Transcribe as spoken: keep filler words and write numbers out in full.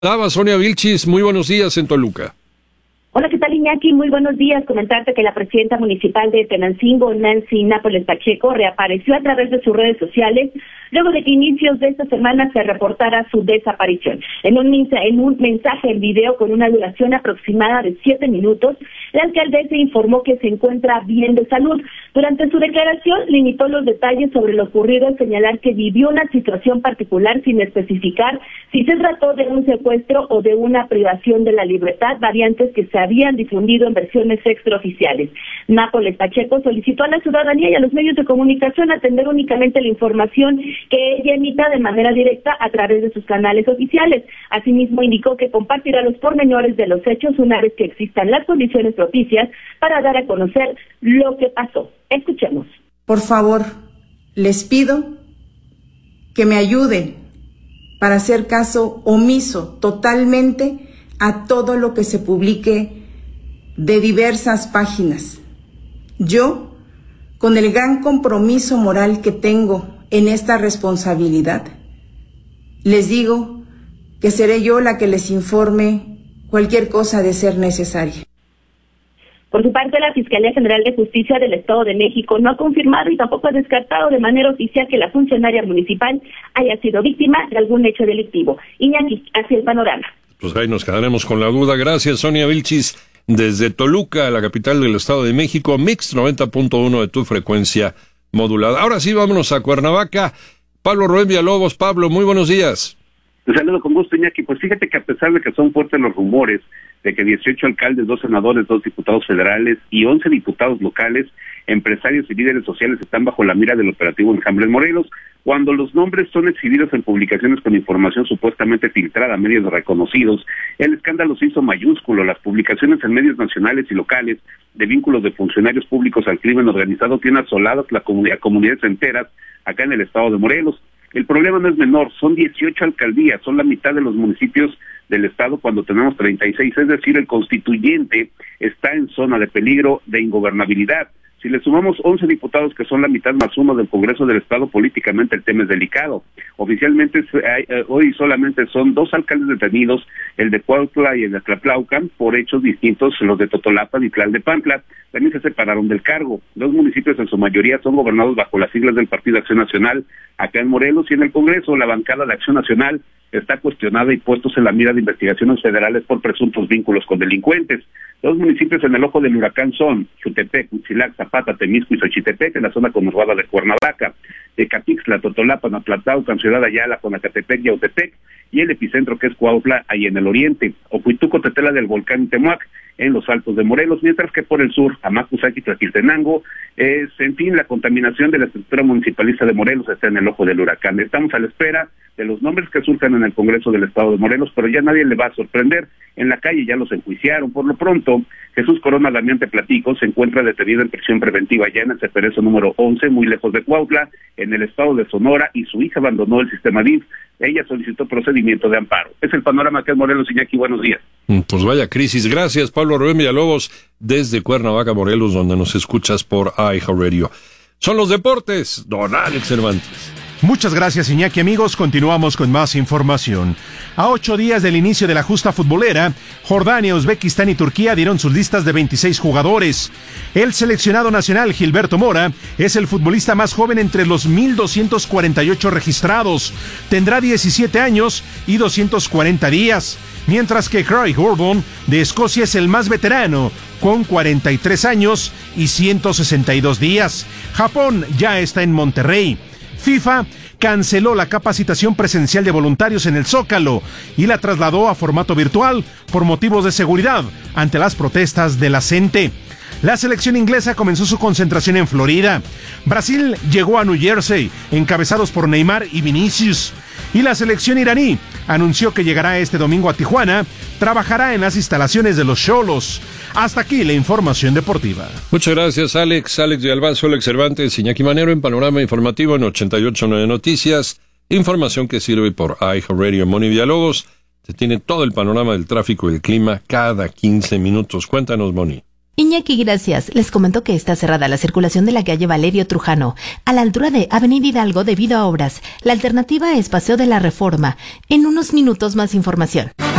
Daba Sonia Vilchis, muy buenos días en Toluca. Hola, ¿qué tal, Iñaki? Muy buenos días. Comentarte que la presidenta municipal de Tenancingo, Nancy Nápoles Pacheco, reapareció a través de sus redes sociales luego de que inicios de esta semana se reportara su desaparición. En un, en un mensaje en video con una duración aproximada de siete minutos, la alcaldesa informó que se encuentra bien de salud. Durante su declaración limitó los detalles sobre lo ocurrido al señalar que vivió una situación particular sin especificar si se trató de un secuestro o de una privación de la libertad, variantes que se habían difundido en versiones extraoficiales. Nápoles Pacheco solicitó a la ciudadanía y a los medios de comunicación atender únicamente la información que ella emita de manera directa a través de sus canales oficiales. Asimismo, indicó que compartirá los pormenores de los hechos una vez que existan las condiciones propicias para dar a conocer lo que pasó. Escuchemos. Por favor, les pido que me ayuden para hacer caso omiso totalmente a todo lo que se publique de diversas páginas. Yo, con el gran compromiso moral que tengo en esta responsabilidad, les digo que seré yo la que les informe cualquier cosa de ser necesaria. Por su parte, la Fiscalía General de Justicia del Estado de México no ha confirmado y tampoco ha descartado de manera oficial que la funcionaria municipal haya sido víctima de algún hecho delictivo. Iñaki, así el panorama. Pues ahí nos quedaremos con la duda. Gracias, Sonia Vilchis, desde Toluca, la capital del Estado de México, Mix noventa punto uno de tu frecuencia modulada. Ahora sí, vámonos a Cuernavaca. Pablo Rubén Villalobos. Pablo, muy buenos días. Te saludo con gusto, Iñaki. Pues fíjate que a pesar de que son fuertes los rumores de que dieciocho alcaldes, dos senadores, dos diputados federales y once diputados locales, empresarios y líderes sociales están bajo la mira del operativo Enjambre en Morelos, cuando los nombres son exhibidos en publicaciones con información supuestamente filtrada a medios reconocidos, el escándalo se hizo mayúsculo. Las publicaciones en medios nacionales y locales de vínculos de funcionarios públicos al crimen organizado tienen asoladas la comunidad, comunidades enteras acá en el estado de Morelos. El problema no es menor, son dieciocho alcaldías, son la mitad de los municipios del estado cuando tenemos treinta y seis, es decir, el constituyente está en zona de peligro de ingobernabilidad. Si le sumamos once diputados, que son la mitad más uno del Congreso del Estado, políticamente el tema es delicado. Oficialmente eh, hoy solamente son dos alcaldes detenidos, el de Cuautla y el de Tlatlaucan, por hechos distintos, los de Totolapan y Tlalnepantla. También se separaron del cargo. Los municipios en su mayoría son gobernados bajo las siglas del Partido Acción Nacional, acá en Morelos, y en el Congreso la bancada de Acción Nacional está cuestionada y puestos en la mira de investigaciones federales por presuntos vínculos con delincuentes. Los municipios en el ojo del huracán son Jutepec, Huitzilac, Zapata, Temisco y Xochitepec, en la zona conurbada de Cuernavaca, Ecatixtla, Totolapan, Atlatlaucan, Ciudad Ayala, Conacatepec y Autepec, y el epicentro que es Cuautla, ahí en el oriente, Ocuituco, Tetela del volcán Temuac, en los altos de Morelos, mientras que por el sur, Amacuzac, Tlaquiltenango, es, en fin, la contaminación de la estructura municipalista de Morelos está en el ojo del huracán. Estamos a la espera de los nombres que surjan en el Congreso del Estado de Morelos, pero ya nadie le va a sorprender. En la calle ya los enjuiciaron. Por lo pronto, Jesús Corona Damián te platico, se encuentra detenido en prisión preventiva ya en el Ceperezo número once, muy lejos de Cuautla, en el estado de Sonora, y su hija abandonó el sistema D I F. Ella solicitó procedimiento de amparo. Es el panorama que es Morelos. Iñaki, buenos días. Pues vaya crisis. Gracias, Pablo Rubén Villalobos, desde Cuernavaca, Morelos, donde nos escuchas por iHeartRadio. Son los deportes, don Alex Cervantes. Muchas gracias, Iñaki. Amigos, continuamos con más información. A ocho días del inicio de la justa futbolera, Jordania, Uzbekistán y Turquía dieron sus listas de veintiséis jugadores. El seleccionado nacional Gilberto Mora es el futbolista más joven entre los mil doscientos cuarenta y ocho registrados. Tendrá diecisiete años y doscientos cuarenta días. Mientras que Craig Gordon de Escocia es el más veterano, con cuarenta y tres años y ciento sesenta y dos días. Japón ya está en Monterrey. FIFA canceló la capacitación presencial de voluntarios en el Zócalo y la trasladó a formato virtual por motivos de seguridad ante las protestas de la gente. La selección inglesa comenzó su concentración en Florida. Brasil llegó a New Jersey, encabezados por Neymar y Vinicius. Y la selección iraní anunció que llegará este domingo a Tijuana, trabajará en las instalaciones de los Xolos. Hasta aquí la información deportiva. Muchas gracias, Alex. Alex de Albanzo, Alex Cervantes, Iñaki Manero en Panorama Informativo en ochenta y ocho punto nueve Noticias. Información que sirve por iHeartRadio. Moni Villalobos te tiene todo el panorama del tráfico y el clima cada quince minutos. Cuéntanos, Moni. Iñaki, gracias. Les comento que está cerrada la circulación de la calle Valerio Trujano, a la altura de Avenida Hidalgo debido a obras. La alternativa es Paseo de la Reforma. En unos minutos más información.